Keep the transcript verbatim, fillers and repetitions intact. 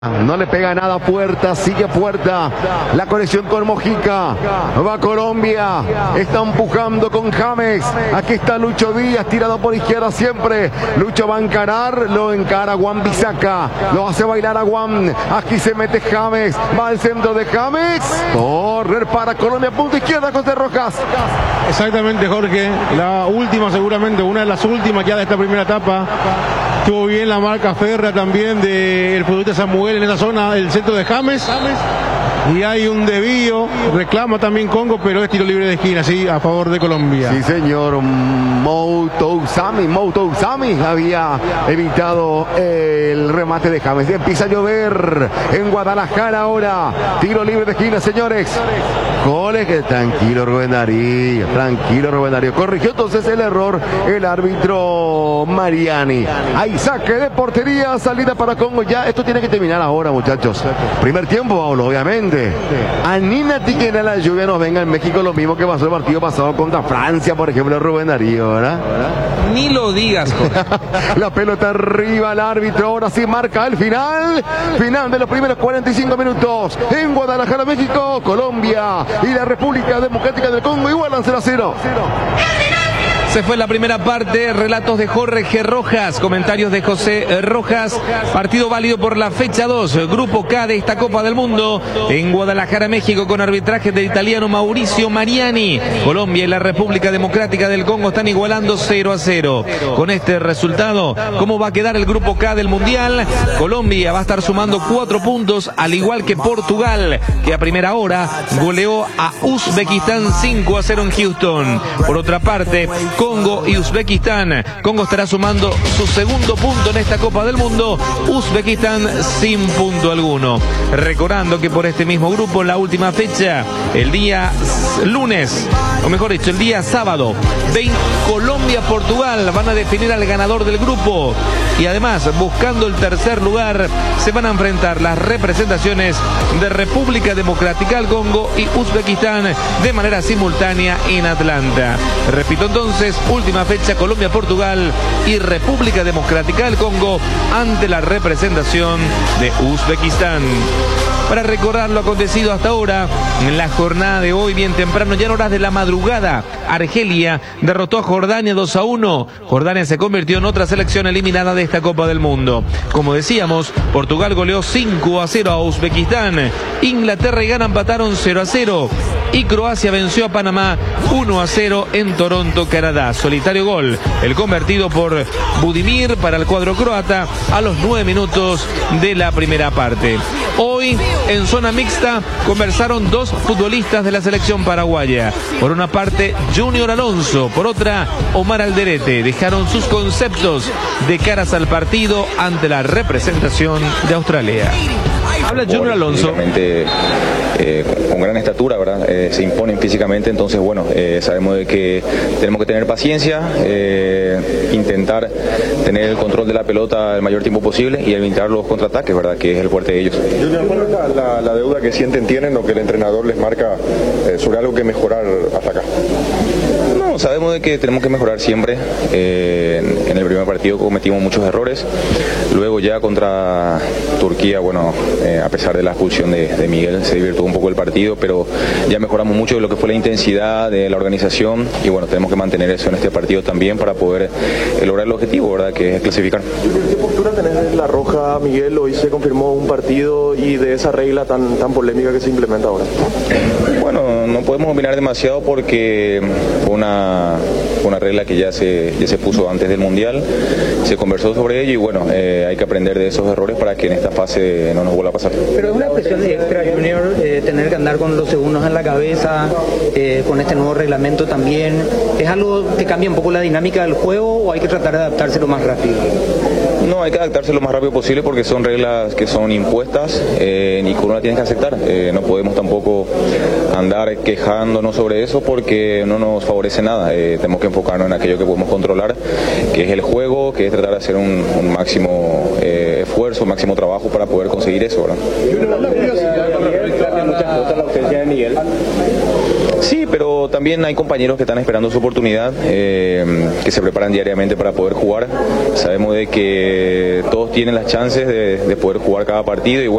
No le pega nada a Puerta, sigue Puerta, la conexión con Mojica, va Colombia, está empujando con James, aquí está Lucho Díaz, tirado por izquierda siempre, Lucho va a encarar, lo encara Juan Bisaca, lo hace bailar a Juan, aquí se mete James, va al centro de James, correr para Colombia, punto izquierda, José Rojas. Exactamente, Jorge, la última seguramente, una de las últimas ya de esta primera etapa. Estuvo bien la marca férrea también del futbolista Samuel en esa zona, el centro de James. Y hay un desvío, reclama también Congo, pero es tiro libre de esquina, sí, a favor de Colombia. Sí, señor, Moutousami, Moutousami había evitado el remate de James. Empieza a llover en Guadalajara ahora, tiro libre de esquina, señores. Goles, que tranquilo Rubén Darío, tranquilo Rubén Darío. Corrigió entonces el error el árbitro Mariani. Hay saque de portería, salida para Congo. Ya esto tiene que terminar ahora, muchachos. Primer tiempo, Pablo, obviamente. Anímate que en la lluvia nos venga en México lo mismo que pasó el partido pasado contra Francia, por ejemplo, Rubén Darío, ¿verdad? Ni lo digas, Jorge. La pelota arriba, el árbitro ahora sí marca el final. Final de los primeros cuarenta y cinco minutos en Guadalajara, México, Colombia y la República Democrática del Congo igualan cero a cero. Se fue la primera parte, relatos de Jorge Rojas, comentarios de José Rojas, partido válido por la fecha dos, Grupo K de esta Copa del Mundo, en Guadalajara, México, con arbitraje del italiano Mauricio Mariani. Colombia y la República Democrática del Congo están igualando cero a cero. Con este resultado, ¿cómo va a quedar el Grupo K del Mundial? Colombia va a estar sumando cuatro puntos, al igual que Portugal, que a primera hora goleó a Uzbekistán cinco a cero en Houston. Por otra parte, Congo y Uzbekistán. Congo estará sumando su segundo punto en esta Copa del Mundo. Uzbekistán sin punto alguno. Recordando que por este mismo grupo, la última fecha, el día lunes, o mejor dicho, el día sábado, veinte, Colombia-Portugal van a definir al ganador del grupo. Y además, buscando el tercer lugar, se van a enfrentar las representaciones de República Democrática del Congo y Uzbekistán de manera simultánea en Atlanta. Repito entonces, última fecha, Colombia-Portugal y República Democrática del Congo ante la representación de Uzbekistán. Para recordar lo acontecido hasta ahora, en la jornada de hoy, bien temprano, ya en horas de la madrugada, Argelia derrotó a Jordania dos a uno. Jordania se convirtió en otra selección eliminada de esta Copa del Mundo. Como decíamos, Portugal goleó cinco a cero a Uzbekistán. Inglaterra y Ghana empataron cero a cero. Y Croacia venció a Panamá uno a cero en Toronto, Canadá. Solitario gol, el convertido por Budimir para el cuadro croata a los nueve minutos de la primera parte. Hoy, en zona mixta, conversaron dos futbolistas de la selección paraguaya. Por una parte, Junior Alonso, por otra, Omar Alderete. Dejaron sus conceptos de caras al partido ante la representación de Australia. Habla Junior Alonso. Eh, con gran estatura, ¿verdad? Eh, se imponen físicamente, entonces bueno, eh, sabemos de que tenemos que tener paciencia, eh, intentar tener el control de la pelota el mayor tiempo posible y evitar los contraataques, ¿verdad? Que es el fuerte de ellos. Junior, ¿cuál es la, la, la deuda que sienten tienen o que el entrenador les marca eh, sobre algo que mejorar hasta acá? No, sabemos de que tenemos que mejorar siempre. Eh, en el primer partido cometimos muchos errores. Luego ya contra Turquía, bueno, eh, a pesar de la expulsión de, de Miguel, se divirtió un poco el partido, pero ya mejoramos mucho de lo que fue la intensidad de la organización y bueno, tenemos que mantener eso en este partido también para poder eh, lograr el objetivo, ¿verdad? Que es clasificar. ¿Qué postura tenés en la roja, Miguel? Hoy se confirmó un partido y de esa regla tan, tan polémica que se implementa ahora. Bueno, no podemos opinar demasiado porque fue una, una regla que ya se, ya se puso antes del Mundial, se conversó sobre ello y bueno, eh, hay que aprender de esos errores para que en esta fase no nos vuelva a pasar. Pero es una presión extra, Junior, eh, tener que andar con los segundos en la cabeza, eh, con este nuevo reglamento también. ¿Es algo que cambia un poco la dinámica del juego o hay que tratar de adaptarse lo más rápido? No, hay que adaptarse lo más rápido posible porque son reglas que son impuestas eh, y que uno la tiene que aceptar. Eh, no podemos tampoco andar quejándonos sobre eso porque no nos favorece nada. Eh, tenemos que enfocarnos en aquello que podemos controlar, que es el juego, que es tratar de hacer un, un máximo eh, esfuerzo, un máximo trabajo para poder conseguir eso, ¿verdad? ¿Y una curiosidad con respecto a muchas cosas la ausencia de Miguel? Sí, pero también también hay compañeros que están esperando su oportunidad, eh, que se preparan diariamente para poder jugar. Sabemos de que todos tienen las chances de, de poder jugar cada partido y bueno,